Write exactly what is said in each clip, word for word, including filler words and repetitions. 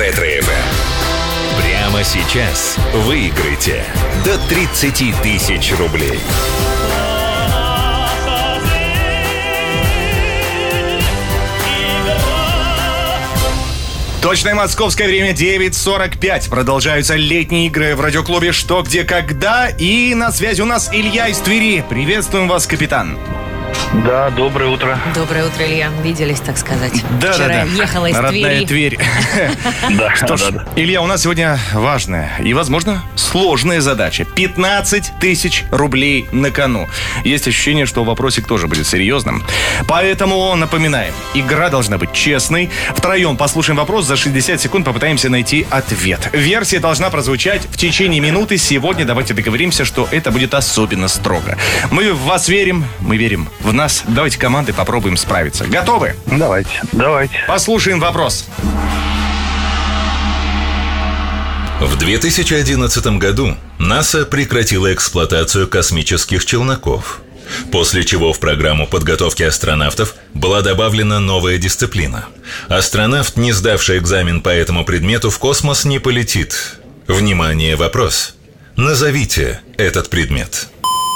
Ретро-эф эм. Прямо сейчас выиграйте до тридцать тысяч рублей. Точное московское время девять сорок пять. Продолжаются летние игры в радиоклубе «Что, где, когда». И на связи у нас Илья из Твери. Приветствуем вас, капитан. Да, доброе утро. Доброе утро, Илья. Виделись, так сказать. Да, Вчера да, да. ехала из Родная Твери. Тверь. Что ж, Илья, у нас сегодня важная и, возможно, сложная задача. пятнадцать тысяч рублей на кону. Есть ощущение, что вопросик тоже будет серьезным. Поэтому напоминаем, игра должна быть честной. Втроем послушаем вопрос, за шестьдесят секунд попытаемся найти ответ. Версия должна прозвучать в течение минуты. Сегодня давайте договоримся, что это будет особенно строго. Мы в вас верим, мы верим в нас. Давайте команды попробуем справиться. Готовы? Давайте, давайте. Послушаем вопрос. В две тысячи одиннадцатом году НАСА прекратила эксплуатацию космических челноков, после чего в программу подготовки астронавтов была добавлена новая дисциплина. Астронавт, не сдавший экзамен по этому предмету, в космос не полетит. Внимание, вопрос. Назовите этот предмет.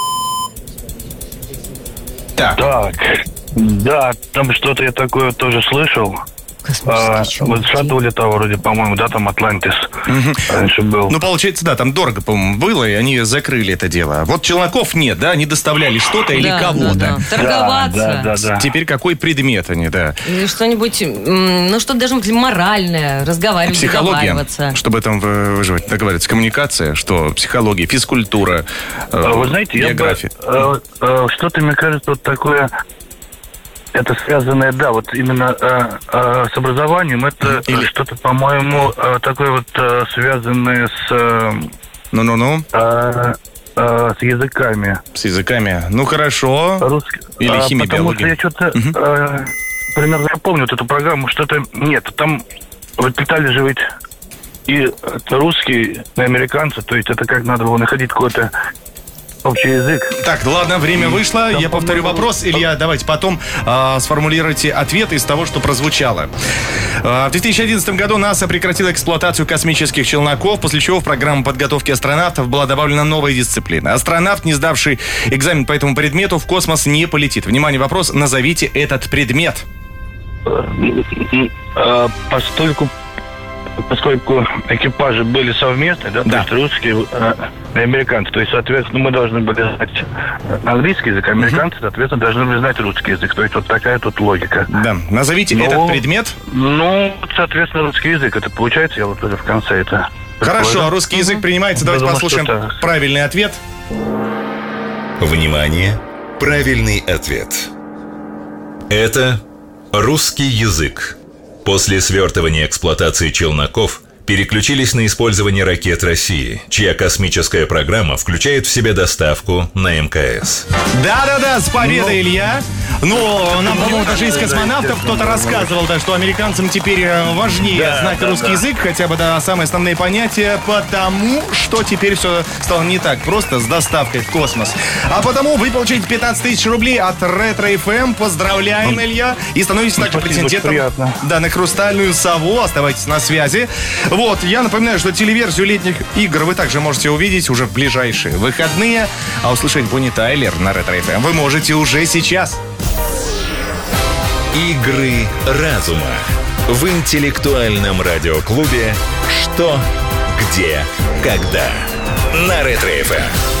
Так. Так, да, там что-то я такое тоже слышал. А, вот шаттл летал вроде, по-моему, да, там Атлантис угу. раньше был. Ну, получается, да, там дорого, по-моему, было, и они закрыли это дело. Вот челноков нет, да, они доставляли что-то или да, кого-то. Да, да. Торговаться. Да, да, да, да. Теперь какой предмет они, да? Или что-нибудь, ну, что-то даже моральное, разговаривать, психология, договариваться. чтобы там выживать, договариваться, коммуникация, что психология, физкультура, э, Вы знаете, география. Я бы, э, э, что-то, мне кажется, вот такое... Это связанное, да, вот именно э, э, с образованием. Это Или... что-то, по-моему, э, такое вот э, связанное с... Э, Ну-ну-ну. Э, э, с языками. С языками. Ну, хорошо. Русский. Или а, химия, потому биология. Что я что-то... Угу. Э, примерно я помню вот эту программу, что-то... Нет, там вот летали же ведь и русские, и американцы. То есть это как надо было находить какой-то... общий язык. Так, ладно, время вышло. Я повторю вопрос. Илья, давайте потом э, сформулируйте ответ из того, что прозвучало. Э, в две тысячи одиннадцатом году НАСА прекратила эксплуатацию космических челноков, после чего в программу подготовки астронавтов была добавлена новая дисциплина. Астронавт, не сдавший экзамен по этому предмету, в космос не полетит. Внимание, вопрос. Назовите этот предмет. Постольку Поскольку экипажи были совместные, да, да. то есть русские э, и американцы, то есть, соответственно, мы должны были знать английский язык, американцы, uh-huh. соответственно, должны были знать русский язык. То есть вот такая тут логика. Да. Назовите Но, этот предмет. Ну, соответственно, русский язык. Это получается, я вот уже в конце это... Хорошо, русский язык uh-huh. принимается. Давайте думаю, послушаем правильный ответ. Внимание, правильный ответ. Это русский язык. После свертывания эксплуатации челноков переключились на использование ракет России, чья космическая программа включает в себя доставку на эм ка эс. Да-да-да, с победой, ну, Илья! Ну, нам, по-моему, даже из космонавтов кто-то рассказывал, да, что американцам теперь важнее да, знать да, русский да. язык, хотя бы, да, самые основные понятия, потому что теперь все стало не так просто с доставкой в космос. А потому вы получаете пятнадцать тысяч рублей от Ретро-эф эм. Поздравляем, Илья! И становитесь также претендентом да, на хрустальную сову. Оставайтесь на связи. Вот, я напоминаю, что телеверсию летних игр вы также можете увидеть уже в ближайшие выходные, а услышать Бонни Тайлер на Ретро-эф эм вы можете уже сейчас. Игры разума в интеллектуальном радиоклубе «Что, где, когда» на Ретро-эф эм.